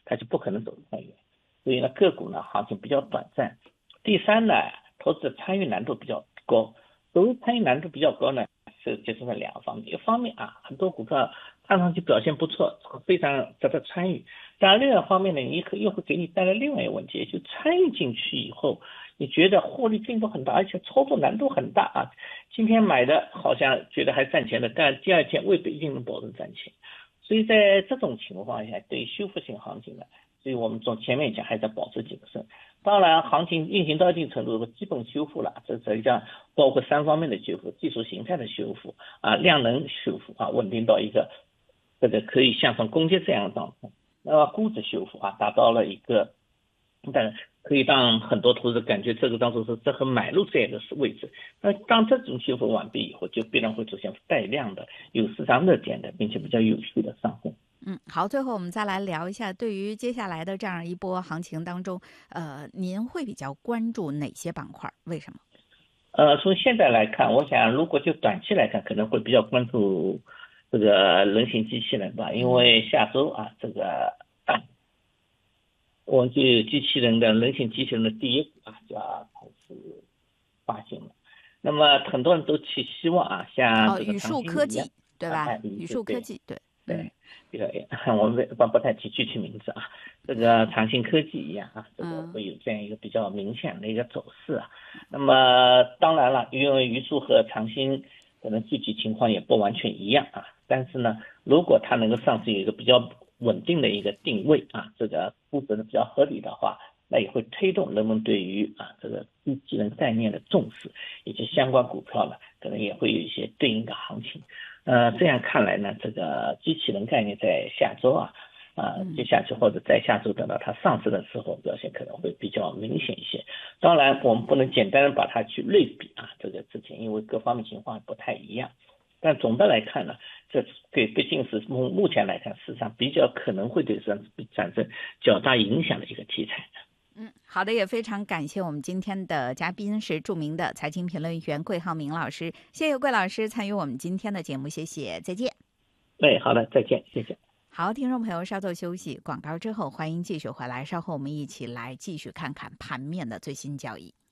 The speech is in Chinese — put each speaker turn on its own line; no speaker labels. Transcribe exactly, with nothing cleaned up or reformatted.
它就不可能走得太远。所以呢，个股呢行情比较短暂。第三呢，投资者参与难度比较高。所谓参与难度比较高呢，是就是在两个方面。一个方面啊，很多股票看上去表现不错，非常值得参与。当然，另外一方面呢，你又会给你带来另外一个问题，就参与进去以后，你觉得获利并不很大，而且操作难度很大啊。今天买的好像觉得还赚钱的，但第二天未必一定能保证赚钱。所以在这种情况下，对修复性行情呢，所以我们从前面讲还在保持谨慎。当然，行情运行到一定程度，基本修复了，这实际上包括三方面的修复：技术形态的修复啊，量能修复啊，稳定到一个这个可以向上攻击这样的状态。那么估值修复啊，达到了一个，但可以让很多投资者感觉这个当中是这和买入这样的位置。那当这种修复完毕以后，就必然会出现带量的、有市场热点的，并且比较有序的上升。
嗯，好，最后我们再来聊一下，对于接下来的这样一波行情当中，呃，您会比较关注哪些板块？为什么？
呃，从现在来看，我想如果就短期来看，可能会比较关注这个人形机器人吧，因为下周啊，这个啊我们就有机器人的人形机器人的第一股啊就要开始发行了。那么很多人都寄希望啊，像这个
语
长兴
数科技，
一样，
对吧？
啊、
语数科技，对。
对，这个我们不不太提具体名字啊，这个长兴科技一样啊，这个会有这样一个比较明显的一个走势啊。那么当然了，因为榆树和长兴可能具体情况也不完全一样啊，但是呢，如果它能够上市有一个比较稳定的一个定位啊，这个估值的比较合理的话，那也会推动人们对于啊这个机器人概念的重视，以及相关股票呢，可能也会有一些对应的行情。呃，这样看来呢，这个机器人概念在下周啊，啊、呃，接下去或者在下周等到它上市的时候，表现可能会比较明显一些。当然，我们不能简单的把它去类比啊，这个之前因为各方面情况不太一样。但总的来看呢，这对毕竟是目目前来看，市场比较可能会对市场产生较大影响的一个题材。
嗯，好的，也非常感谢我们今天的嘉宾是著名的财经评论员桂浩明老师，谢谢桂老师参与我们今天的节目，谢谢，再见。
哎，好的，再见，谢谢。
好，听众朋友稍作休息，广告之后欢迎继续回来，稍后我们一起来继续看看盘面的最新交易。